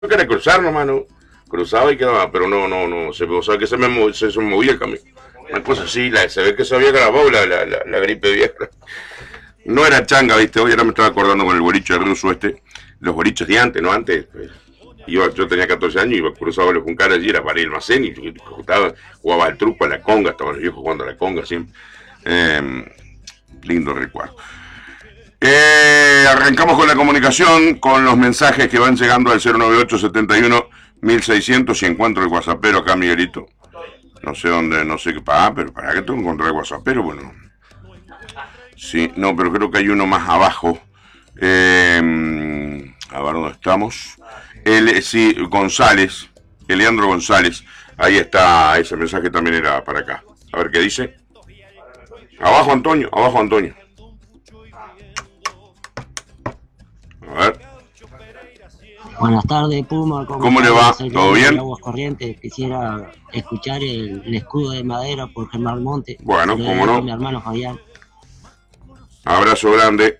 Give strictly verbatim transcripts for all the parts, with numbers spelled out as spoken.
Yo quería cruzar nomás, ¿no? Cruzaba y quedaba, pero no, no, no, se, o sea, que se me mov, se, se movía el camino. Una cosa así, la, se ve que se había grabado la, la, la, la gripe vieja. No era changa, viste, hoy ahora me estaba acordando con el boliche del ruso este, los boliches de antes, ¿no? Antes, pues, iba, yo tenía catorce años, iba cruzaba los Juncar allí, era para ir al almacén, y jugaba, jugaba al truco, a la conga, estaban los viejos jugando a la conga siempre. Eh, lindo recuerdo. Eh, arrancamos con la comunicación, con los mensajes que van llegando al cero noventa y ocho setenta y uno mil seiscientos y encuentro el WhatsAppero acá, Miguelito. No sé dónde, no sé qué, ah, pero para qué tengo que encontrar el WhatsAppero, bueno. Sí, no, pero creo que hay uno más abajo. Eh, a ver dónde estamos. El, sí, González, Leandro González. Ahí está, ese mensaje también era para acá. A ver qué dice. Abajo Antonio, abajo Antonio. A ver. Buenas tardes, Puma. ¿Cómo, ¿Cómo le va? ¿Todo bien? Aguas Corrientes. Quisiera escuchar el, el escudo de madera por Germán Monte. Bueno, cómo no. Mi hermano Fabián. Abrazo grande.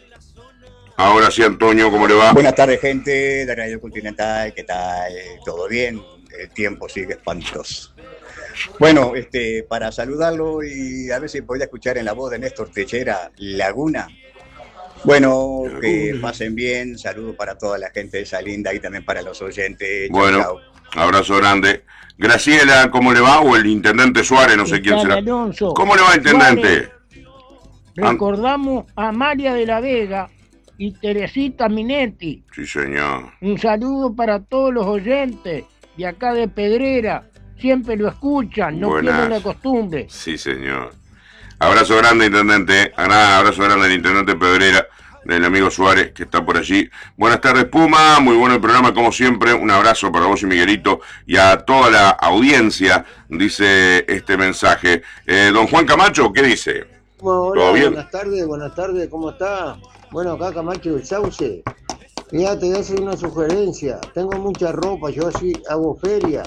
Ahora sí, Antonio, ¿cómo le va? Buenas tardes, gente de Radio Continental. ¿Qué tal? ¿Todo bien? El tiempo sigue espantoso. Bueno, este, para saludarlo y a ver si podía escuchar en la voz de Néstor Techera, Laguna. Bueno, que pasen bien, saludos para toda la gente de Salinda y también para los oyentes. Bueno, chau, chau. Abrazo grande. Graciela, ¿cómo le va? O el intendente Suárez, no sé quién será. Alonso, ¿Cómo le va, intendente? Suárez, recordamos a María de la Vega y Teresita Minetti. Sí, señor. Un saludo para todos los oyentes de acá de Pedrera. Siempre lo escuchan, no Buenas. pierden la costumbre. Sí, señor. Abrazo grande, intendente. Abrazo grande al intendente Pedrera, del amigo Suárez, que está por allí. Buenas tardes, Puma. Muy bueno el programa, como siempre. Un abrazo para vos y Miguelito y a toda la audiencia, dice este mensaje. Eh, don Juan Camacho, ¿qué dice? Bueno, hola, ¿Todo bien? Buenas tardes, buenas tardes, ¿cómo está? Bueno, acá Camacho del Sauce. Mira, te voy a hacer una sugerencia. Tengo mucha ropa, yo así hago feria.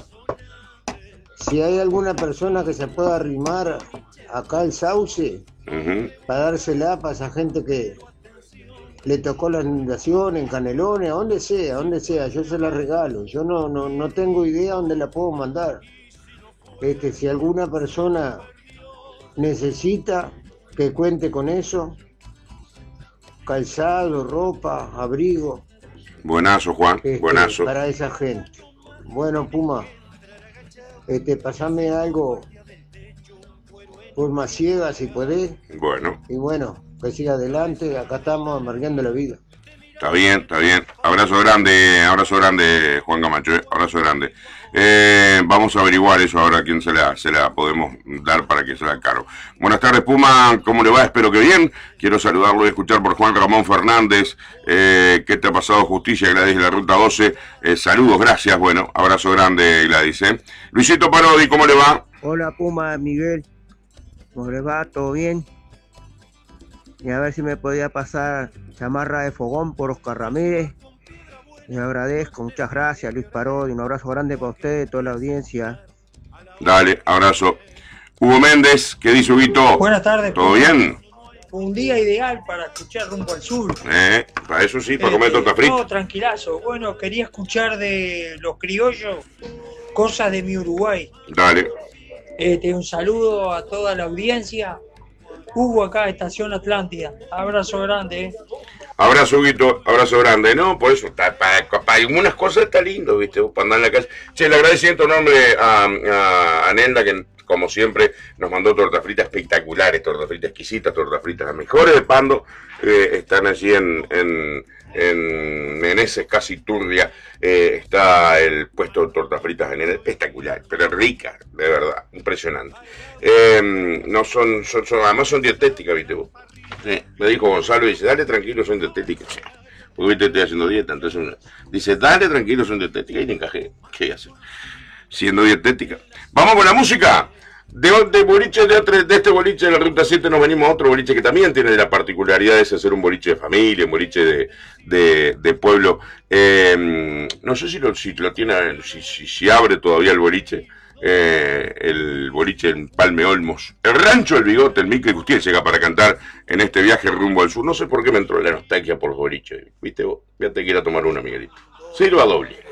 Si hay alguna persona que se pueda arrimar acá al Sauce, uh-huh, para dársela para esa gente que le tocó la inundación en Canelones, a donde sea, a donde sea, yo se la regalo. Yo no, no, no tengo idea dónde la puedo mandar. Este, si alguna persona necesita que cuente con eso, calzado, ropa, abrigo. Buenazo, Juan, este, buenazo. Para esa gente. Bueno, Puma, este, pasame algo por Maciega si podés. Bueno. Y bueno, que siga adelante, acá estamos amargando la vida. Está bien, está bien. Abrazo grande, abrazo grande, Juan Camacho, ¿eh? Abrazo grande. Eh, vamos a averiguar eso ahora, a quién se la, se la podemos dar para que sea caro. Buenas tardes, Puma, ¿cómo le va? Espero que bien. Quiero saludarlo y escuchar por Juan Ramón Fernández. Eh, ¿Qué te ha pasado, Justicia, Gladys de la Ruta doce? Eh, saludos, gracias. Bueno, abrazo grande, Gladys. ¿eh? Luisito Parodi, ¿cómo le va? Hola, Puma, Miguel. ¿Cómo le va? ¿Todo bien? Y a ver si me podía pasar chamarra de fogón por Oscar Ramírez. Les agradezco, muchas gracias, Luis Parodi. Un abrazo grande para ustedes, toda la audiencia. Dale, abrazo. Hugo Méndez, ¿qué dice Huguito? Buenas tardes. ¿Todo bien? Un día ideal para escuchar Rumbo al Sur. Eh, para eso sí, para eh, comer torta frita. No, tranquilazo. Bueno, quería escuchar de los criollos cosas de mi Uruguay. Dale. Este, un saludo a toda la audiencia. Hugo acá, Estación Atlántida. Abrazo grande, eh. Abrazo, Huguito, abrazo grande. No, por eso, para, para, para algunas cosas está lindo, ¿viste? Para andar en la calle. Che, le agradecimiento enorme a, a, a Nelda, que como siempre nos mandó tortas fritas espectaculares, tortas fritas exquisitas, tortas fritas las mejores de Pando. Eh, están allí en, en, en Meneses, casi Turria. Eh, está el puesto de tortas fritas en el espectacular, pero rica, de verdad, impresionante. Eh, no son, son, son, además son dietéticas, ¿viste vos? Sí, me dijo Gonzalo y dice, dale tranquilo, son dietéticas. Porque ahorita estoy haciendo dieta, entonces una, dice, dale tranquilo, son dietéticas. Y te encajé, ¿qué hace? Siendo dietética. Vamos con la música. De, de, boliche, de, otro, de este boliche de la Ruta siete nos venimos a otro boliche que también tiene la particularidad de ser un boliche de familia, un boliche de, de, de pueblo. Eh, no sé si lo, si lo tiene, si, si, si abre todavía el boliche. Eh, el boliche en Palme Olmos, el rancho El Bigote, el Mickey Gutiérrez llega para cantar en este viaje rumbo al sur. No sé por qué me entró la nostalgia por los boliches, viste vos, fíjate que ir a tomar una, Miguelito. Sirva doble.